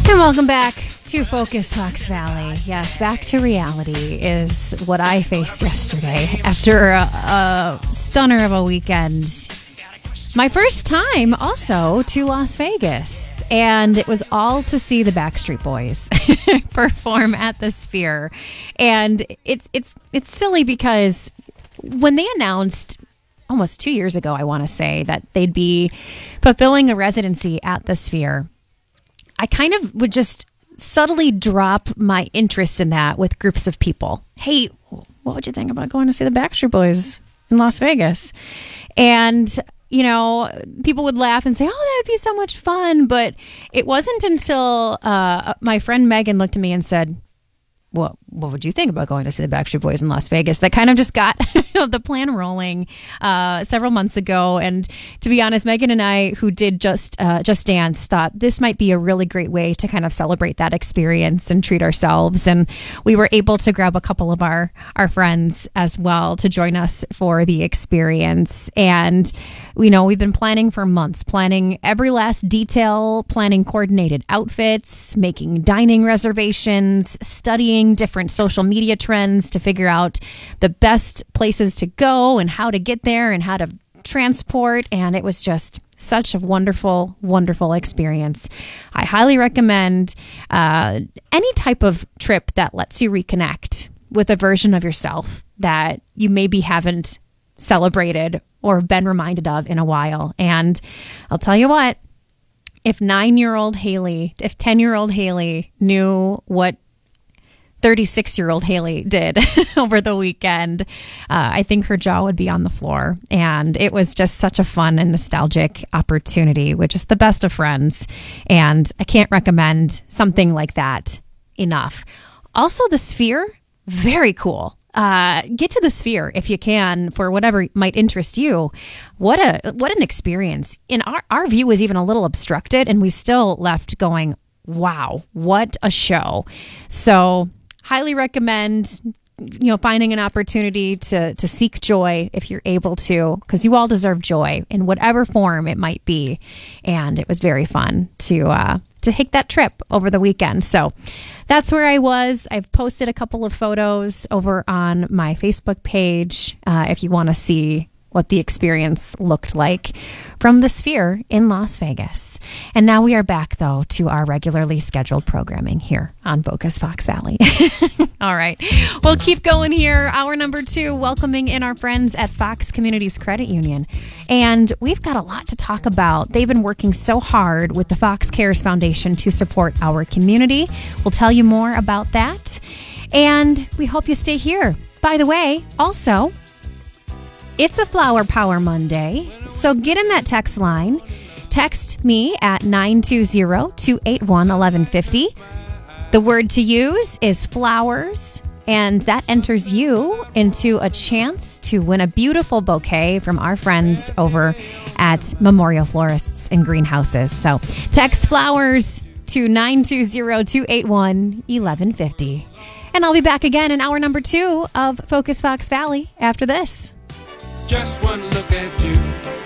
And welcome back to Focus Fox Valley. Yes, back to reality is what I faced yesterday after a stunner of a weekend. My first time also to Las Vegas, and it was all to see the Backstreet Boys perform at the Sphere. And it's silly because when they announced almost 2 years ago, I want to say, that they'd be fulfilling a residency at the Sphere, I kind of would just subtly drop my interest in that with groups of people. Hey, what would you think about going to see the Backstreet Boys in Las Vegas? And, you know, people would laugh and say, oh, that would be so much fun. But it wasn't until my friend Megan looked at me and said, what would you think about going to see the Backstreet Boys in Las Vegas? That kind of just got the plan rolling several months ago. And to be honest, Megan and I, who did Just Dance, thought this might be a really great way to kind of celebrate that experience and treat ourselves. And we were able to grab a couple of our friends as well to join us for the experience. And, you know, we've been planning for months, planning every last detail, planning coordinated outfits, making dining reservations, studying different social media trends to figure out the best places to go and how to get there and how to transport. And it was just such a wonderful, wonderful experience. I highly recommend any type of trip that lets you reconnect with a version of yourself that you maybe haven't celebrated or been reminded of in a while. And I'll tell you what, if 10-year-old Haley knew what 36-year-old Haley did over the weekend, I think her jaw would be on the floor. And it was just such a fun and nostalgic opportunity with just the best of friends. And I can't recommend something like that enough. Also, the Sphere, very cool. Get to the Sphere if you can for whatever might interest you. What an experience. And our view was even a little obstructed, and we still left going, wow, what a show. So highly recommend, you know, finding an opportunity to seek joy if you're able to, because you all deserve joy in whatever form it might be. And it was very fun to take that trip over the weekend. So that's where I was. I've posted a couple of photos over on my Facebook page if you want to see what the experience looked like from the Sphere in Las Vegas. And now we are back, though, to our regularly scheduled programming here on Focus Fox Valley. All right. We'll keep going here. Hour number 2, welcoming in our friends at Fox Communities Credit Union. And we've got a lot to talk about. They've been working so hard with the Fox Cares Foundation to support our community. We'll tell you more about that. And we hope you stay here. By the way, also, it's a Flower Power Monday, so get in that text line. Text me at 920-281-1150. The word to use is flowers, and that enters you into a chance to win a beautiful bouquet from our friends over at Memorial Florists and Greenhouses. So text flowers to 920-281-1150. And I'll be back again in hour number 2 of Focus Fox Valley after this. Just one look at you.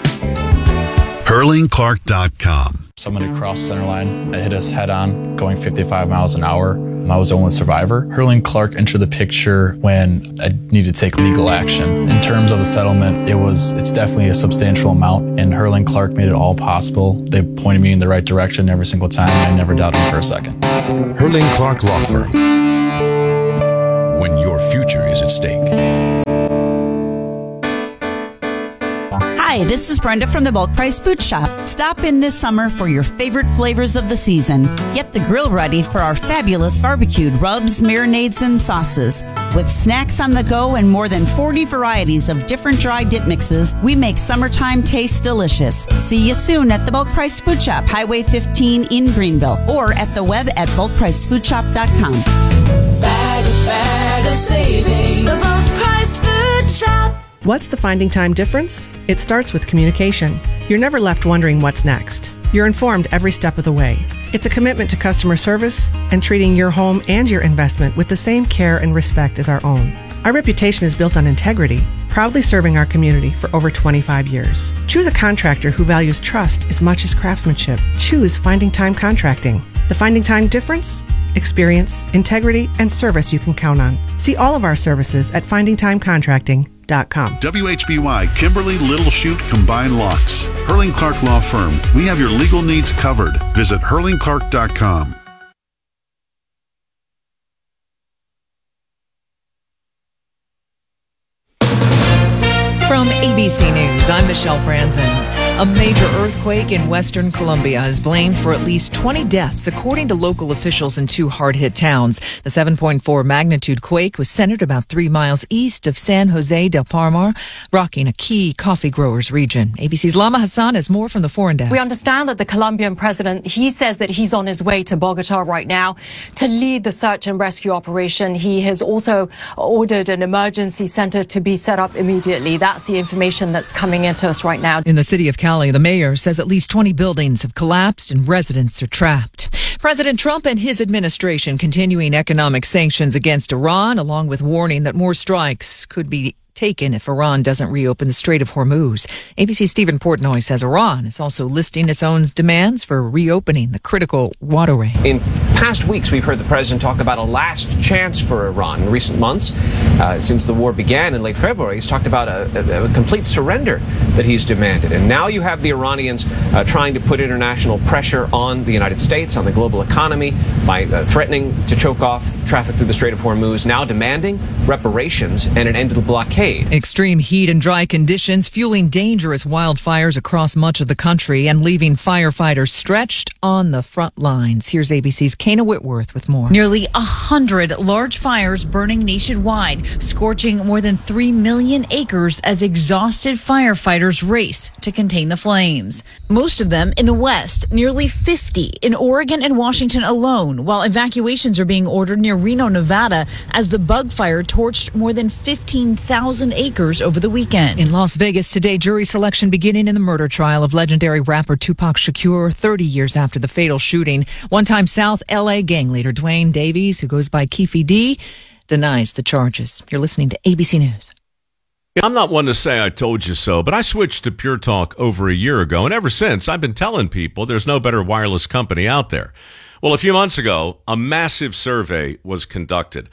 HurlingClark.com. Someone had crossed center line. It hit us head on, going 55 miles an hour. I was the only survivor. Hurling Clark entered the picture when I needed to take legal action. In terms of the settlement, it's definitely a substantial amount, and Hurling Clark made it all possible. They pointed me in the right direction every single time. I never doubted them for a second. Hurling Clark Law Firm. When your future is at stake. Hi, this is Brenda from the Bulk Price Food Shop. Stop in this summer for your favorite flavors of the season. Get the grill ready for our fabulous barbecued rubs, marinades, and sauces. With snacks on the go and more than 40 varieties of different dry dip mixes, we make summertime taste delicious. See you soon at the Bulk Price Food Shop, Highway 15 in Greenville, or at the web at bulkpricefoodshop.com. Bag of savings. The Bulk Price Food Shop. What's the finding time difference? It starts with communication. You're never left wondering what's next. You're informed every step of the way. It's a commitment to customer service and treating your home and your investment with the same care and respect as our own. Our reputation is built on integrity, proudly serving our community for over 25 years. Choose a contractor who values trust as much as craftsmanship. Choose Finding Time Contracting. The Finding Time difference? Experience, integrity, and service you can count on. See all of our services at findingtimecontracting.com. WHBY Kimberly Little Chute Combined Locks. Hurling Clark Law Firm. We have your legal needs covered. Visit hurlingclark.com. From ABC News, I'm Michelle Franzen. A major earthquake in western Colombia is blamed for at least 20 deaths, according to local officials in two hard-hit towns. The 7.4 magnitude quake was centered about 3 miles east of San Jose del Palmar, rocking a key coffee growers region. ABC's Lama Hassan has more from the foreign desk. We understand that the Colombian president, he says that he's on his way to Bogota right now to lead the search and rescue operation. He has also ordered an emergency center to be set up immediately. That's the information that's coming into us right now. In the city of Cali, the mayor says at least 20 buildings have collapsed and residents are trapped. President Trump and his administration continuing economic sanctions against Iran, along with warning that more strikes could be taken if Iran doesn't reopen the Strait of Hormuz. ABC's Stephen Portnoy says Iran is also listing its own demands for reopening the critical waterway. In past weeks, we've heard the president talk about a last chance for Iran. In recent months, since the war began in late February, he's talked about a complete surrender that he's demanded. And now you have the Iranians trying to put international pressure on the United States, on the global economy, by threatening to choke off traffic through the Strait of Hormuz, now demanding reparations and an end to the blockade. Extreme heat and dry conditions fueling dangerous wildfires across much of the country and leaving firefighters stretched on the front lines. Here's ABC's Kana Whitworth with more. Nearly 100 large fires burning nationwide, scorching more than 3 million acres as exhausted firefighters race to contain the flames. Most of them in the West, nearly 50 in Oregon and Washington alone, while evacuations are being ordered near Reno, Nevada, as the bug fire torched more than 15,000 acres over the weekend. In Las Vegas today, jury selection beginning in the murder trial of legendary rapper Tupac Shakur 30 years after the fatal shooting. One-time South L.A. gang leader Dwayne Davies, who goes by Keefe D, denies the charges. You're listening to ABC News. I'm not one to say I told you so, but I switched to Pure Talk over a year ago, and ever since, I've been telling people there's no better wireless company out there. Well, a few months ago, a massive survey was conducted.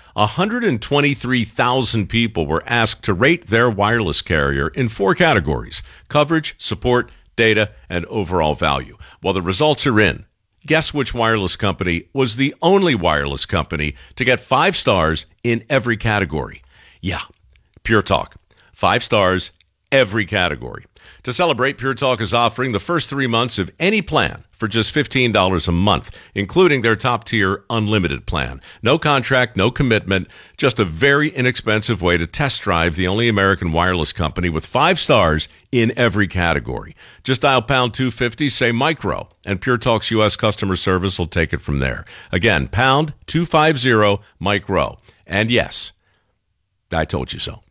123,000 people were asked to rate their wireless carrier in 4 categories: coverage, support, data, and overall value. Well, the results are in. Guess which wireless company was the only wireless company to get 5 stars in every category? Yeah, Pure Talk. 5 stars, every category. To celebrate, Pure Talk is offering the first 3 months of any plan for just $15 a month, including their top-tier unlimited plan. No contract, no commitment, just a very inexpensive way to test drive the only American wireless company with 5 stars in every category. Just dial pound 250, say micro, and Pure Talk's U.S. customer service will take it from there. Again, pound 250 micro. And yes, I told you so.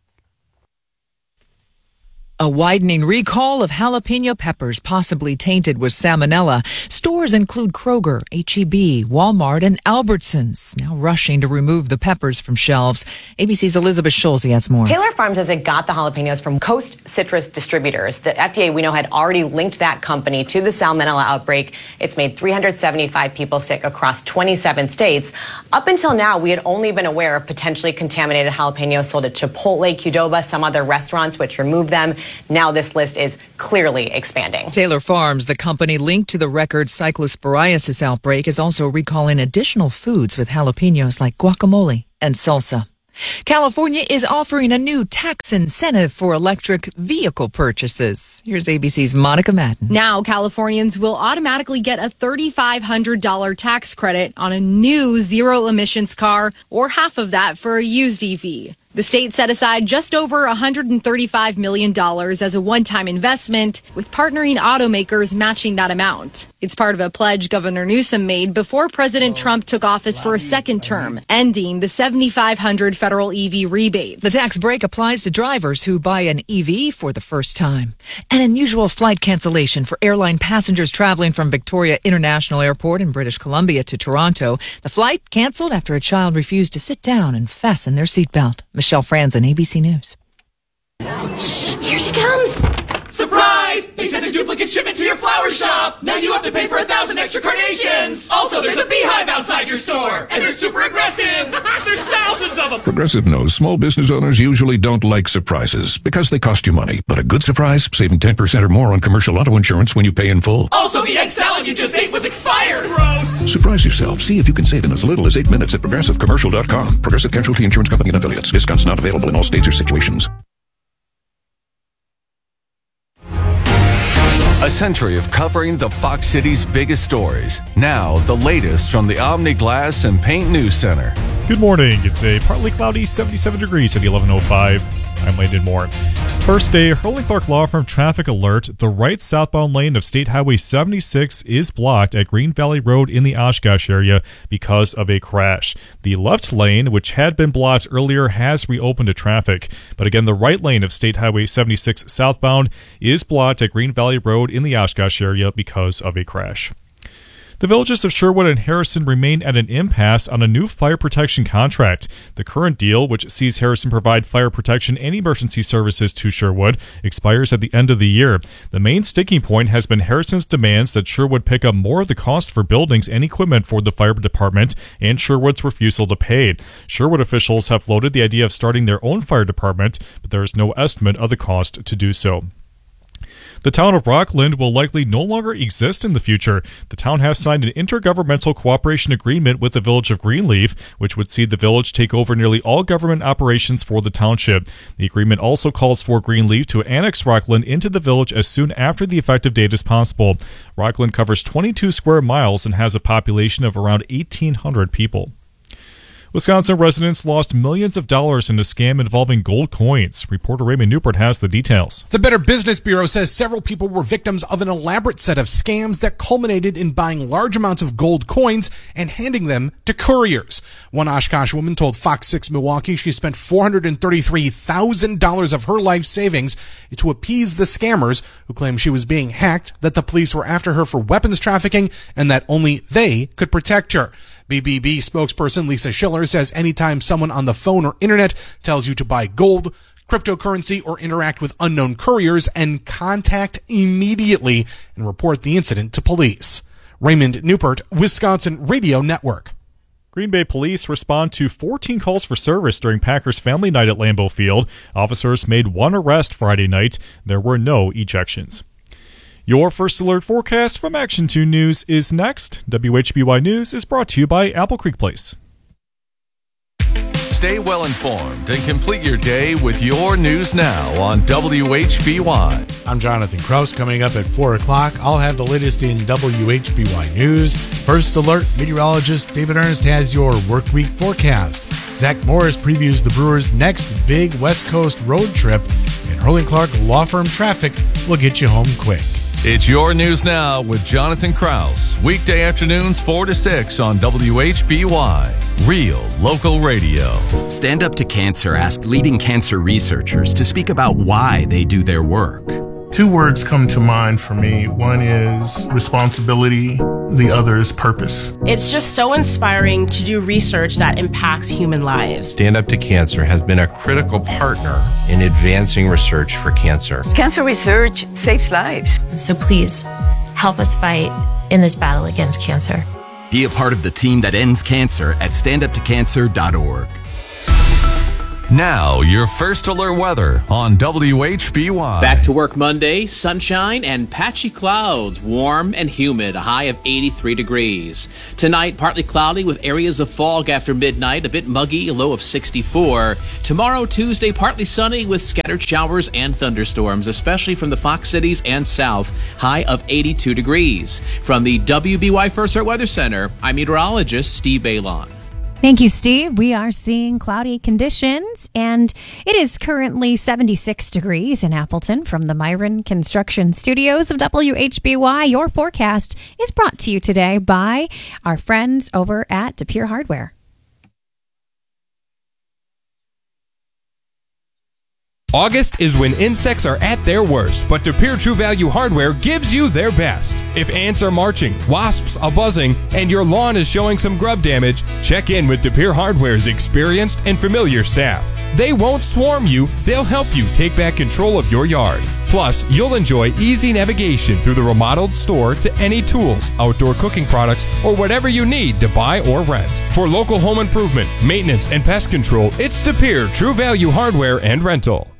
A widening recall of jalapeno peppers possibly tainted with salmonella. Stores include Kroger, H-E-B, Walmart, and Albertsons now rushing to remove the peppers from shelves. ABC's Elizabeth Schulze has more. Taylor Farms says it got the jalapenos from Coast Citrus Distributors. The FDA, we know, had already linked that company to the salmonella outbreak. It's made 375 people sick across 27 states. Up until now, we had only been aware of potentially contaminated jalapenos sold at Chipotle, Qdoba, some other restaurants which removed them. Now this list is clearly expanding. Taylor Farms, the company linked to the record cyclosporiasis outbreak, is also recalling additional foods with jalapenos like guacamole and salsa. California is offering a new tax incentive for electric vehicle purchases. Here's ABC's Monica Madden. Now, Californians will automatically get a $3,500 tax credit on a new zero-emissions car, or half of that for a used EV. The state set aside just over $135 million as a one-time investment, with partnering automakers matching that amount. It's part of a pledge Governor Newsom made before President Trump took office for a second term, ending the $7,500 federal EV rebate. The tax break applies to drivers who buy an EV for the first time. An unusual flight cancellation for airline passengers traveling from Victoria International Airport in British Columbia to Toronto. The flight canceled after a child refused to sit down and fasten their seatbelt. Michelle Franzen, ABC News. Here she comes. Surprise! They sent a duplicate shipment to your flower shop! Now you have to pay for 1,000 extra carnations! Also, there's a beehive outside your store! And they're super aggressive! There's thousands of them! Progressive knows small business owners usually don't like surprises because they cost you money. But a good surprise, saving 10% or more on commercial auto insurance when you pay in full. Also, the egg salad you just ate was expired! Gross! Surprise yourself. See if you can save in as little as 8 minutes at ProgressiveCommercial.com. Progressive Casualty Insurance Company and Affiliates. Discounts not available in all states or situations. A century of covering the Fox City's biggest stories. Now, the latest from the Omni Glass and Paint News Center. Good morning. It's a partly cloudy 77 degrees at 11:05. I'm Landon Moore. First day, Hurley Clark Law Firm traffic alert. The right southbound lane of State Highway 76 is blocked at Green Valley Road in the Oshkosh area because of a crash. The left lane, which had been blocked earlier, has reopened to traffic. But again, the right lane of State Highway 76 southbound is blocked at Green Valley Road in the Oshkosh area because of a crash. The villages of Sherwood and Harrison remain at an impasse on a new fire protection contract. The current deal, which sees Harrison provide fire protection and emergency services to Sherwood, expires at the end of the year. The main sticking point has been Harrison's demands that Sherwood pick up more of the cost for buildings and equipment for the fire department, and Sherwood's refusal to pay. Sherwood officials have floated the idea of starting their own fire department, but there is no estimate of the cost to do so. The town of Rockland will likely no longer exist in the future. The town has signed an intergovernmental cooperation agreement with the village of Greenleaf, which would see the village take over nearly all government operations for the township. The agreement also calls for Greenleaf to annex Rockland into the village as soon after the effective date as possible. Rockland covers 22 square miles and has a population of around 1,800 people. Wisconsin residents lost millions of dollars in a scam involving gold coins. Reporter Raymond Newport has the details. The Better Business Bureau says several people were victims of an elaborate set of scams that culminated in buying large amounts of gold coins and handing them to couriers. One Oshkosh woman told Fox 6 Milwaukee she spent $433,000 of her life savings to appease the scammers who claimed she was being hacked, that the police were after her for weapons trafficking, and that only they could protect her. BBB spokesperson Lisa Schiller says anytime someone on the phone or internet tells you to buy gold, cryptocurrency, or interact with unknown couriers, and contact immediately and report the incident to police. Raymond Newport, Wisconsin Radio Network. Green Bay police respond to 14 calls for service during Packers family night at Lambeau Field. Officers made one arrest Friday night. There were no ejections. Your First Alert forecast from Action 2 News is next. WHBY News is brought to you by Apple Creek Place. Stay well informed and complete your day with your news now on WHBY. I'm Jonathan Kraus. Coming up at 4 o'clock, I'll have the latest in WHBY News. First Alert meteorologist David Ernst has your workweek forecast. Zach Morris previews the Brewers' next big West Coast road trip, and Hurley Clark Law Firm traffic will get you home quick. It's your news now with Jonathan Kraus. Weekday afternoons 4 to 6 on WHBY. Real local radio. Stand Up to Cancer asked leading cancer researchers to speak about why they do their work. Two words come to mind for me. One is responsibility. The other is purpose. It's just so inspiring to do research that impacts human lives. Stand Up to Cancer has been a critical partner in advancing research for cancer. Cancer research saves lives. So please, help us fight in this battle against cancer. Be a part of the team that ends cancer at standuptocancer.org. Now, your First Alert weather on WHBY. Back to work Monday, sunshine and patchy clouds, warm and humid, a high of 83 degrees. Tonight, partly cloudy with areas of fog after midnight, a bit muggy, a low of 64. Tomorrow, Tuesday, partly sunny with scattered showers and thunderstorms, especially from the Fox Cities and south, high of 82 degrees. From the WBY First Alert Weather Center, I'm meteorologist Steve Balon. Thank you, Steve. We are seeing cloudy conditions, and it is currently 76 degrees in Appleton. From the Myron Construction Studios of WHBY, your forecast is brought to you today by our friends over at DePere Hardware. August is when insects are at their worst, but DePere True Value Hardware gives you their best. If ants are marching, wasps are buzzing, and your lawn is showing some grub damage, check in with DePere Hardware's experienced and familiar staff. They won't swarm you, they'll help you take back control of your yard. Plus, you'll enjoy easy navigation through the remodeled store to any tools, outdoor cooking products, or whatever you need to buy or rent. For local home improvement, maintenance, and pest control, it's De Pere True Value Hardware and Rental.